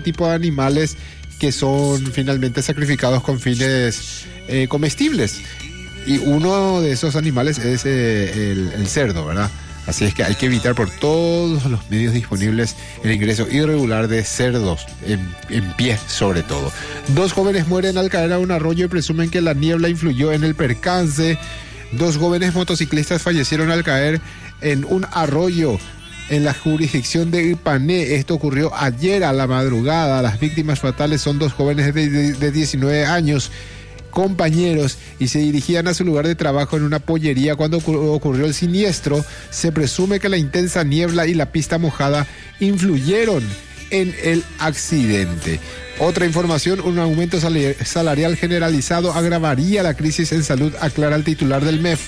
tipo de animales que son finalmente sacrificados con fines comestibles. Y uno de esos animales es el cerdo, ¿verdad? Así es que hay que evitar por todos los medios disponibles el ingreso irregular de cerdos, en pie sobre todo. 2 jóvenes mueren al caer a un arroyo y presumen que la niebla influyó en el percance. 2 jóvenes motociclistas fallecieron al caer en un arroyo en la jurisdicción de Ipané. Esto ocurrió ayer a la madrugada. Las víctimas fatales son 2 jóvenes de 19 años, compañeros, y se dirigían a su lugar de trabajo en una pollería cuando ocurrió el siniestro. Se presume que la intensa niebla y la pista mojada influyeron en el accidente. Otra información: un aumento salarial generalizado agravaría la crisis en salud, aclara el titular del MEF.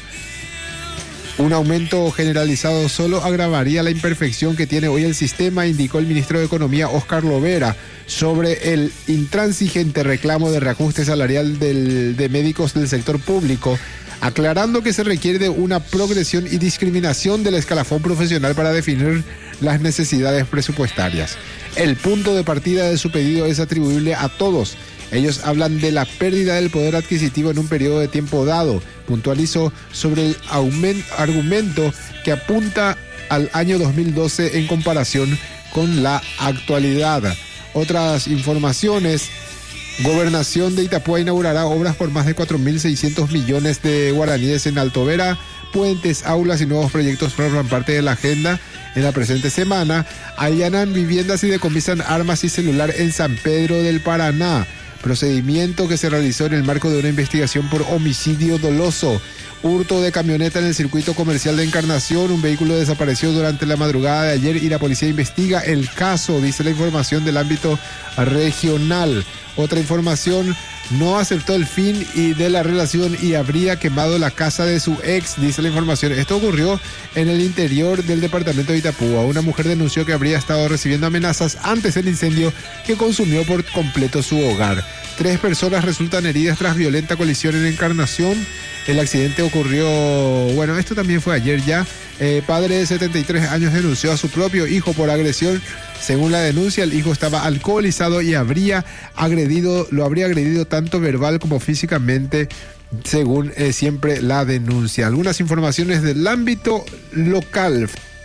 Un aumento generalizado solo agravaría la imperfección que tiene hoy el sistema, indicó el ministro de Economía, Óscar Lovera, sobre el intransigente reclamo de reajuste salarial de médicos del sector público, aclarando que se requiere de una progresión y discriminación del escalafón profesional para definir las necesidades presupuestarias. El punto de partida de su pedido es atribuible a todos. Ellos hablan de la pérdida del poder adquisitivo en un periodo de tiempo dado. Puntualizó sobre el argumento que apunta al año 2012 en comparación con la actualidad. Otras informaciones: Gobernación de Itapúa inaugurará obras por más de 4.600 millones de guaraníes en Alto Vera. Puentes, aulas y nuevos proyectos forman parte de la agenda en la presente semana. Allanan viviendas y decomisan armas y celular en San Pedro del Paraná. Procedimiento que se realizó en el marco de una investigación por homicidio doloso. Hurto de camioneta en el circuito comercial de Encarnación. Un vehículo desapareció durante la madrugada de ayer y la policía investiga el caso, dice la información del ámbito regional. Otra información: no aceptó el fin de la relación y habría quemado la casa de su ex, dice la información. Esto ocurrió en el interior del departamento de Itapúa. Una mujer denunció que habría estado recibiendo amenazas antes del incendio que consumió por completo su hogar. 3 personas resultan heridas tras violenta colisión en Encarnación. El accidente ocurrió, bueno, esto también fue ayer ya. Padre de 73 años denunció a su propio hijo por agresión. Según la denuncia, el hijo estaba alcoholizado y lo habría agredido tanto verbal como físicamente, según siempre la denuncia. Algunas informaciones del ámbito local.